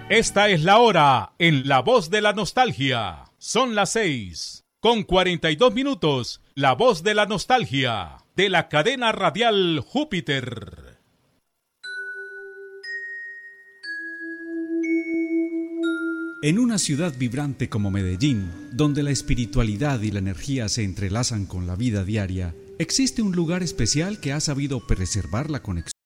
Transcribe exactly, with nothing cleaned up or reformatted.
Esta es la hora en La Voz de la Nostalgia. Son las seis con cuarenta y dos minutos. La Voz de la Nostalgia de la cadena radial Júpiter. En una ciudad vibrante como Medellín, donde la espiritualidad y la energía se entrelazan con la vida diaria, existe un lugar especial que ha sabido preservar la conexión